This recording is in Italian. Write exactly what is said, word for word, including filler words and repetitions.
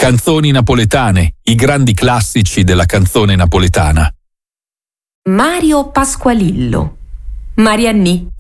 Canzoni napoletane, i grandi classici della canzone napoletana. Mario Pasqualillo, Mariannì.